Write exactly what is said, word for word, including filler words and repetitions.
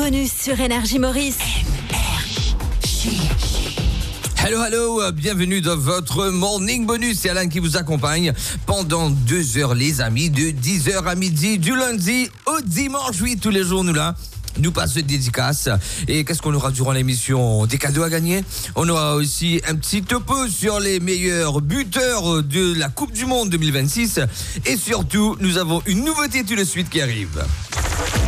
Bonus sur Énergie Maurice. Hello, hello, bienvenue dans votre Morning Bonus. C'est Alain qui vous accompagne pendant deux heures, les amis, de dix heures à midi, du lundi au dimanche. Oui, tous les jours, nous là. Nous passons de dédicaces. Et qu'est-ce qu'on aura durant l'émission? Des cadeaux à gagner. On aura aussi un petit topo sur les meilleurs buteurs de la Coupe du Monde deux mille vingt-six. Et surtout, nous avons une nouveauté tout de suite qui arrive.